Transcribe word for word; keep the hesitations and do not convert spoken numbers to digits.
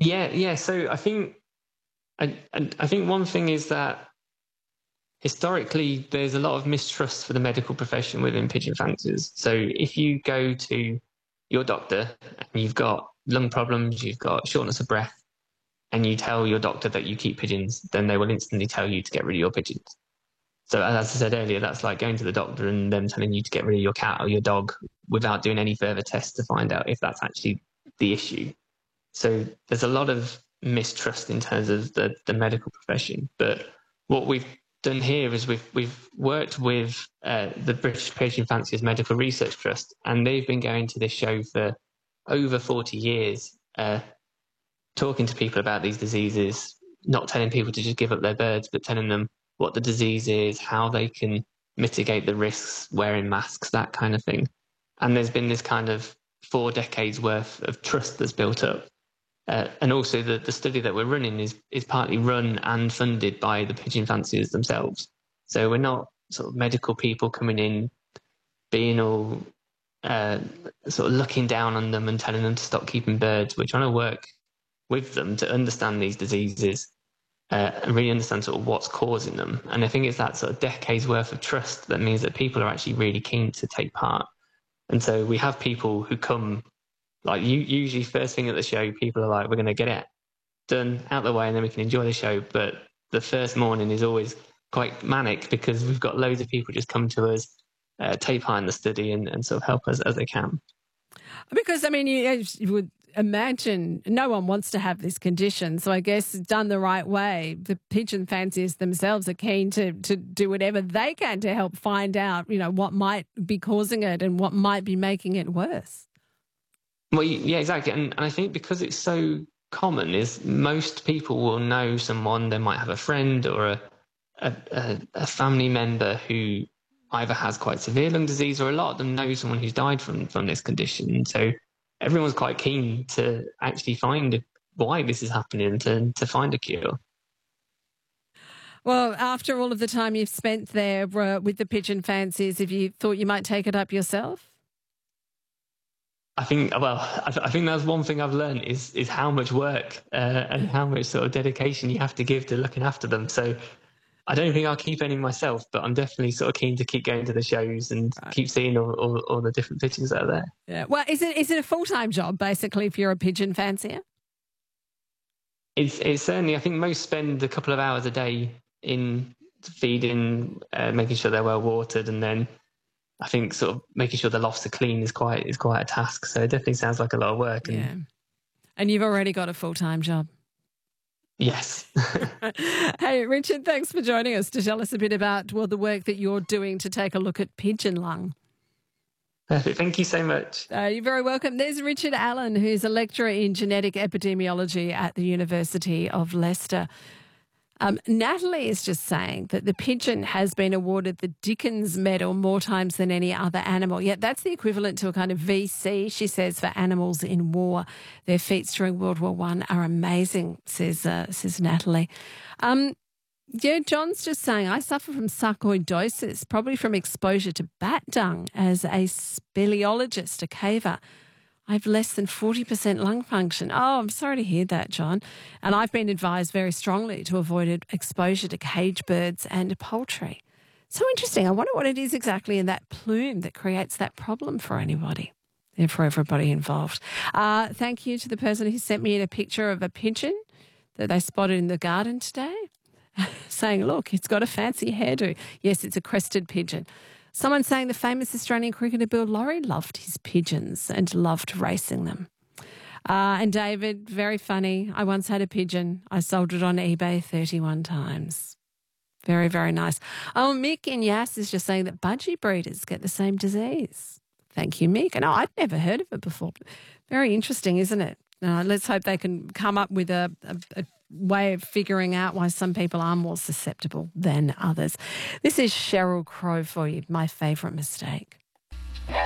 Yeah, yeah. So I think I, I I think one thing is that historically there's a lot of mistrust for the medical profession within pigeon fanciers. So if you go to your doctor and you've got lung problems, you've got shortness of breath, and you tell your doctor that you keep pigeons, then they will instantly tell you to get rid of your pigeons. So as I said earlier, that's like going to the doctor and them telling you to get rid of your cat or your dog without doing any further tests to find out if that's actually the issue. So there's a lot of mistrust in terms of the, the medical profession. But what we've done here is we've we've worked with uh, the British Pigeon Fanciers Medical Research Trust, and they've been going to this show for over forty years, uh, talking to people about these diseases, not telling people to just give up their birds, but telling them what the disease is, how they can mitigate the risks, wearing masks, that kind of thing. And there's been this kind of four decades worth of trust that's built up. Uh, and also the, the study that we're running is, is partly run and funded by the pigeon fanciers themselves. So we're not sort of medical people coming in, being all uh, sort of looking down on them and telling them to stop keeping birds. We're trying to work with them to understand these diseases uh, and really understand sort of what's causing them. And I think it's that sort of decades worth of trust that means that people are actually really keen to take part. And so we have people who come, like you, usually first thing at the show, people are like, we're going to get it done out the way and then we can enjoy the show. But the first morning is always quite manic because we've got loads of people just come to us, uh, take part in the study and, and sort of help us as they can. Because, I mean, you, you would imagine no one wants to have this condition. So I guess done the right way, the pigeon fanciers themselves are keen to, to do whatever they can to help find out, you know, what might be causing it and what might be making it worse. Well, yeah, exactly. And, and I think because it's so common is most people will know someone, they might have a friend or a, a, a family member who either has quite severe lung disease or a lot of them know someone who's died from, from this condition. So everyone's quite keen to actually find why this is happening, to, to find a cure. Well, after all of the time you've spent there uh, with the pigeon fanciers, have you thought you might take it up yourself? I think, well, I, th- I think that's one thing I've learned is is how much work uh, and how much sort of dedication you have to give to looking after them. So I don't think I'll keep any myself, but I'm definitely sort of keen to keep going to the shows and right. keep seeing all, all, all the different pigeons that are there. Yeah. Well, is it is it a full-time job, basically, if you're a pigeon fancier? It's, it's certainly, I think most spend a couple of hours a day in feeding, uh, making sure they're well watered, and then I think sort of making sure the lofts are clean is quite is quite a task. So it definitely sounds like a lot of work. Yeah. And, and you've already got a full-time job. Yes. Hey, Richard, thanks for joining us to tell us a bit about, well, the work that you're doing to take a look at pigeon lung. Perfect. Thank you so much. Uh, you're very welcome. There's Richard Allen, who's a lecturer in genetic epidemiology at the University of Leicester. Um, Natalie is just saying that the pigeon has been awarded the Dickens Medal more times than any other animal. Yet that's the equivalent to a kind of V C, she says, for animals in war. Their feats during World War One are amazing, says uh, says Natalie. Um, yeah, John's just saying, I suffer from sarcoidosis, probably from exposure to bat dung as a speleologist, a caver. I have less than forty percent lung function. Oh, I'm sorry to hear that, John. And I've been advised very strongly to avoid exposure to cage birds and poultry. So interesting. I wonder what it is exactly in that plume that creates that problem for anybody and for everybody involved. Uh, thank you to the person who sent me in a picture of a pigeon that they spotted in the garden today, saying, look, it's got a fancy hairdo. Yes, it's a crested pigeon. Someone saying the famous Australian cricketer Bill Lawry loved his pigeons and loved racing them. Uh, and David, very funny. I once had a pigeon. I sold it on eBay thirty-one times. Very, very nice. Oh, Mick in Yass is just saying that budgie breeders get the same disease. Thank you, Mick. And oh, I'd never heard of it before. Very interesting, isn't it? Uh, let's hope they can come up with a, a, a way of figuring out why some people are more susceptible than others. This is Sheryl Crow for you, My Favourite Mistake.